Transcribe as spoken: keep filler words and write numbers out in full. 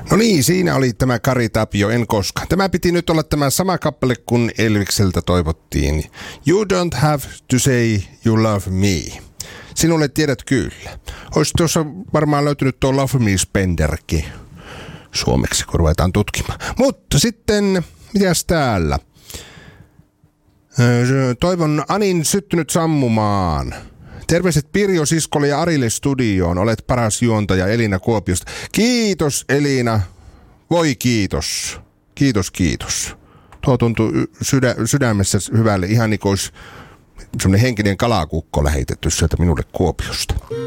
No niin, siinä oli tämä Kari Tapio, En koskaan. Tämä piti nyt olla tämä sama kappale, kun Elvikseltä toivottiin. You don't have to say you love me. Sinulle tiedät kyllä. Olisi tuossa varmaan löytynyt tuo Love Me Spenderkin suomeksi, kun ruvetaan tutkimaan. Mutta sitten, mitäs täällä? Toivon Anin syttynyt sammumaan. Terveiset Pirjo siskolle ja Arille studioon. Olet paras juontaja Elina Kuopiosta. Kiitos Elina. Voi kiitos. Kiitos, kiitos. Tuo tuntuu sydä, sydämessä hyvälle. Ihan niin kuin olisi semmoinen henkinen kalakukko lähetetty sieltä minulle Kuopiosta.